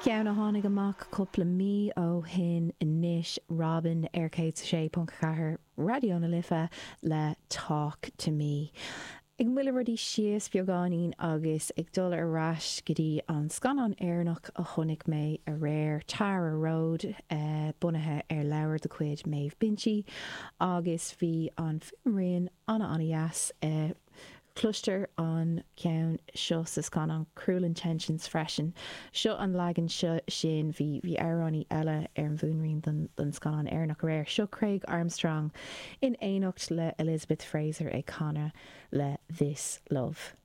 Ceann a tháinig amach coppla mí ó hin inis Robin ar 106.4 Radio na Lifa le Talk to Me. Ag mhuiile rudí sios beagáín agus ag dul ar rais go dtí an scanán éireannach a chonig mé a réir Tara Road bunathe ar leabhar de chuid méh Binchi agus bhí an fimrion anna Anias cluster an ceann seo sa scan an Cruel Intentions freisin. Seo an legan sin bhí airránaí eile ar an bhúnraon den scan an éireannach a réir. Seo Craig Armstrong in éineacht le Elizabeth Fraser ag Conor le This Love.